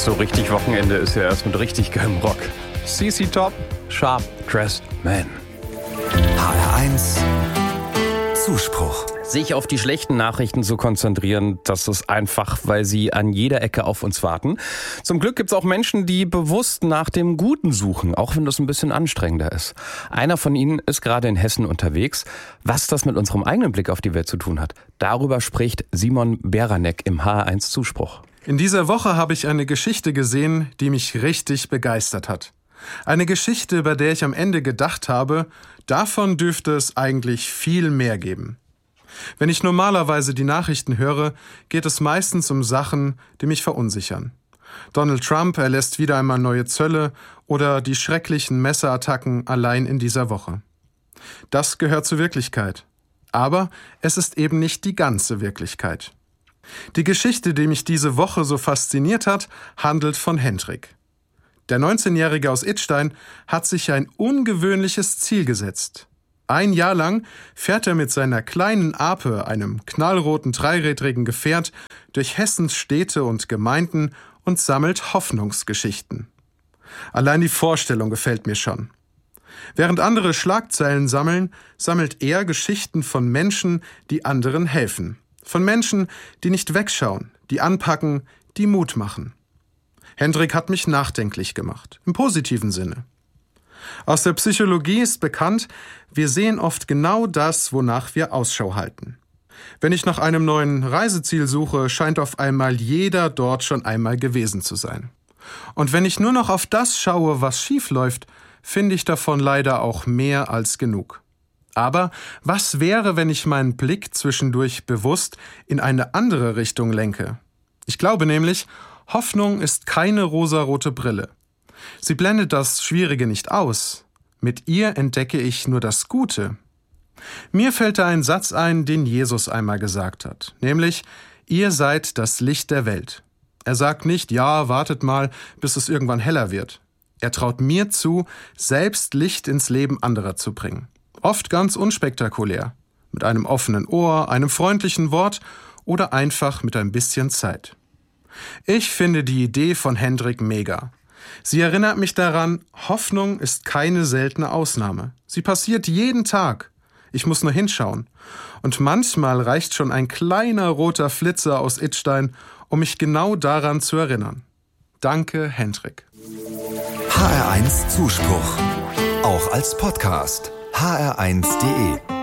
So richtig Wochenende ist ja erst mit richtig geilem Rock. CC Top, Sharp Dressed Man. HR1 Zuspruch. Sich auf die schlechten Nachrichten zu konzentrieren, das ist einfach, weil sie an jeder Ecke auf uns warten. Zum Glück gibt es auch Menschen, die bewusst nach dem Guten suchen, auch wenn das ein bisschen anstrengender ist. Einer von ihnen ist gerade in Hessen unterwegs. Was das mit unserem eigenen Blick auf die Welt zu tun hat, darüber spricht Simon Beranek im HR1 Zuspruch. In dieser Woche habe ich eine Geschichte gesehen, die mich richtig begeistert hat. Eine Geschichte, bei der ich am Ende gedacht habe, davon dürfte es eigentlich viel mehr geben. Wenn ich normalerweise die Nachrichten höre, geht es meistens um Sachen, die mich verunsichern. Donald Trump erlässt wieder einmal neue Zölle oder die schrecklichen Messerattacken allein in dieser Woche. Das gehört zur Wirklichkeit. Aber es ist eben nicht die ganze Wirklichkeit. Die Geschichte, die mich diese Woche so fasziniert hat, handelt von Hendrik. Der 19-Jährige aus Idstein hat sich ein ungewöhnliches Ziel gesetzt. Ein Jahr lang fährt er mit seiner kleinen Ape, einem knallroten dreirädrigen Gefährt, durch Hessens Städte und Gemeinden und sammelt Hoffnungsgeschichten. Allein die Vorstellung gefällt mir schon. Während andere Schlagzeilen sammeln, sammelt er Geschichten von Menschen, die anderen helfen. Von Menschen, die nicht wegschauen, die anpacken, die Mut machen. Hendrik hat mich nachdenklich gemacht, im positiven Sinne. Aus der Psychologie ist bekannt, wir sehen oft genau das, wonach wir Ausschau halten. Wenn ich nach einem neuen Reiseziel suche, scheint auf einmal jeder dort schon einmal gewesen zu sein. Und wenn ich nur noch auf das schaue, was schief läuft, finde ich davon leider auch mehr als genug. Aber was wäre, wenn ich meinen Blick zwischendurch bewusst in eine andere Richtung lenke? Ich glaube nämlich, Hoffnung ist keine rosarote Brille. Sie blendet das Schwierige nicht aus. Mit ihr entdecke ich nur das Gute. Mir fällt da ein Satz ein, den Jesus einmal gesagt hat, nämlich, ihr seid das Licht der Welt. Er sagt nicht, ja, wartet mal, bis es irgendwann heller wird. Er traut mir zu, selbst Licht ins Leben anderer zu bringen. Oft ganz unspektakulär, mit einem offenen Ohr, einem freundlichen Wort oder einfach mit ein bisschen Zeit. Ich finde die Idee von Hendrik mega. Sie erinnert mich daran, Hoffnung ist keine seltene Ausnahme. Sie passiert jeden Tag. Ich muss nur hinschauen. Und manchmal reicht schon ein kleiner roter Flitzer aus Idstein, um mich genau daran zu erinnern. Danke, Hendrik. HR1 Zuspruch. Auch als Podcast. hr1.de